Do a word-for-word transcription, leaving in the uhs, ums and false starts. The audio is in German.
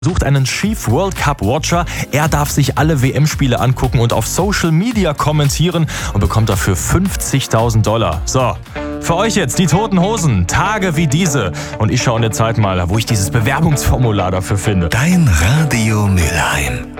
Sucht einen Chief World Cup Watcher. Er darf sich alle W M-Spiele angucken und auf Social Media kommentieren und bekommt dafür fünfzigtausend Dollar. So, für euch jetzt die Toten Hosen. Tage wie diese. Und ich schaue in der Zeit mal, wo ich dieses Bewerbungsformular dafür finde. Dein Radio Mülheim.